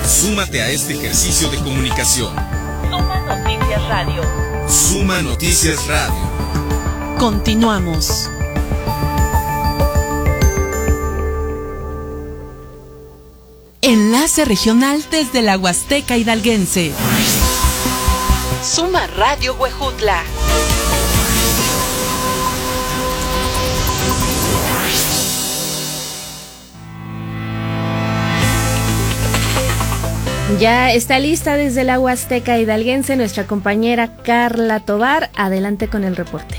Súmate a este ejercicio de comunicación. Suma Noticias Radio. Suma Noticias Radio. Continuamos. Enlace regional desde la Huasteca Hidalguense. Suma Radio Huejutla. Ya está lista desde la Huasteca Hidalguense nuestra compañera Carla Tovar. Adelante con el reporte.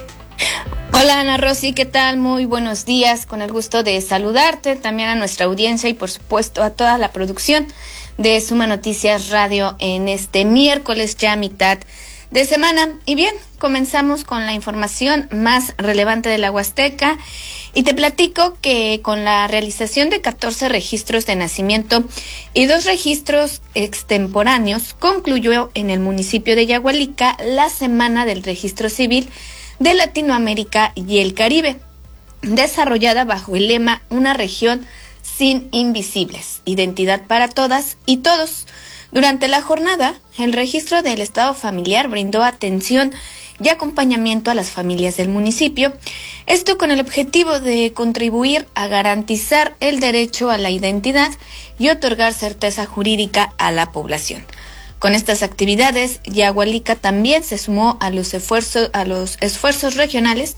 Hola Ana Rosy, ¿qué tal? Muy buenos días, con el gusto de saludarte, también a nuestra audiencia y por supuesto a toda la producción de Suma Noticias Radio en este miércoles ya mitad de semana. Y bien, comenzamos con la información más relevante de la Huasteca y te platico que con la realización de 14 registros de nacimiento y 2 registros extemporáneos concluyó en el municipio de Yagualica la Semana del Registro Civil de Latinoamérica y el Caribe, desarrollada bajo el lema Una región sin invisibles, identidad para todas y todos. Durante la jornada, el registro del estado familiar brindó atención y acompañamiento a las familias del municipio, esto con el objetivo de contribuir a garantizar el derecho a la identidad y otorgar certeza jurídica a la población. Con estas actividades, Yagualica también se sumó a los esfuerzos regionales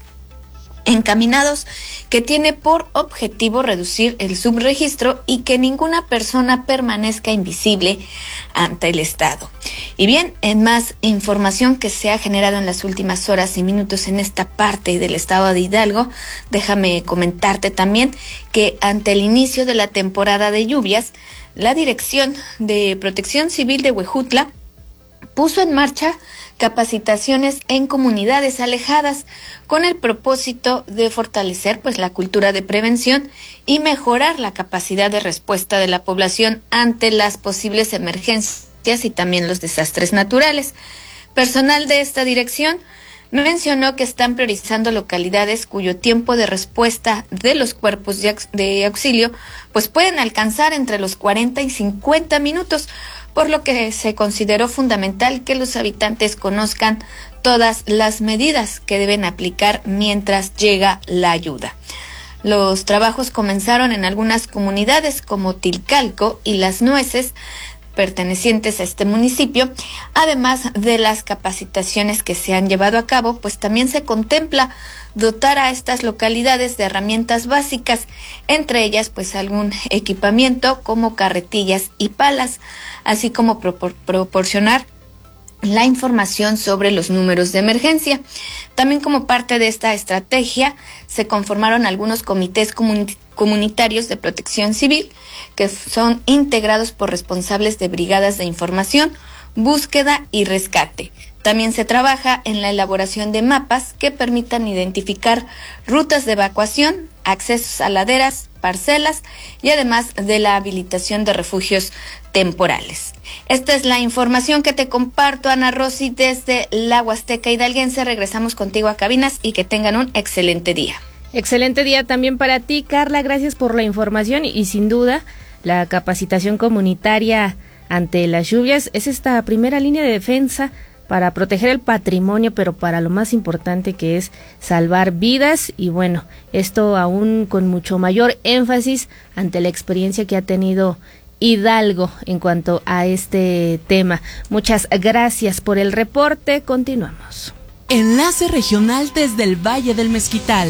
encaminados que tiene por objetivo reducir el subregistro y que ninguna persona permanezca invisible ante el Estado. Y bien, en más información que se ha generado en las últimas horas y minutos en esta parte del estado de Hidalgo, déjame comentarte también que ante el inicio de la temporada de lluvias, la Dirección de Protección Civil de Huejutla puso en marcha capacitaciones en comunidades alejadas con el propósito de fortalecer la cultura de prevención y mejorar la capacidad de respuesta de la población ante las posibles emergencias y también los desastres naturales. Personal de esta dirección mencionó que están priorizando localidades cuyo tiempo de respuesta de los cuerpos de auxilio pueden alcanzar entre los 40 y 50 minutos, por lo que se consideró fundamental que los habitantes conozcan todas las medidas que deben aplicar mientras llega la ayuda. Los trabajos comenzaron en algunas comunidades como Tilcalco y Las Nueces, pertenecientes a este municipio. Además de las capacitaciones que se han llevado a cabo, también se contempla dotar a estas localidades de herramientas básicas, entre ellas algún equipamiento como carretillas y palas, así como proporcionar la información sobre los números de emergencia. También como parte de esta estrategia se conformaron algunos comités comunitarios de protección civil que son integrados por responsables de brigadas de información, búsqueda y rescate. También se trabaja en la elaboración de mapas que permitan identificar rutas de evacuación, accesos a laderas, parcelas y además de la habilitación de refugios temporales. Esta es la información que te comparto, Ana Rosy, desde la Huasteca Hidalguense. Regresamos contigo a cabinas y que tengan un excelente día. Excelente día también para ti, Carla. Gracias por la información y sin duda la capacitación comunitaria ante las lluvias es esta primera línea de defensa para proteger el patrimonio, pero para lo más importante que es salvar vidas y bueno, esto aún con mucho mayor énfasis ante la experiencia que ha tenido Hidalgo en cuanto a este tema. Muchas gracias por el reporte. Continuamos. Enlace regional desde el Valle del Mezquital.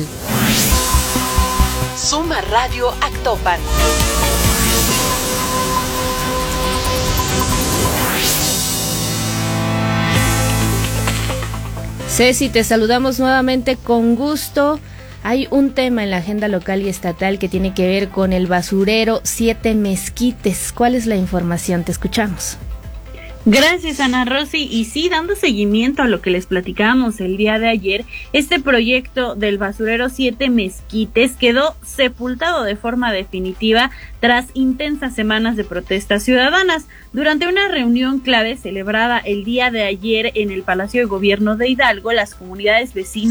Suma Radio Actopan. Ceci, te saludamos nuevamente con gusto. Hay un tema en la agenda local y estatal que tiene que ver con el basurero 7 Mezquites. ¿Cuál es la información? Te escuchamos. Gracias, Ana Rosy. Y sí, dando seguimiento a lo que les platicábamos el día de ayer, este proyecto del basurero 7 Mezquites quedó sepultado de forma definitiva tras intensas semanas de protestas ciudadanas. Durante una reunión clave celebrada el día de ayer en el Palacio de Gobierno de Hidalgo, las comunidades vecinas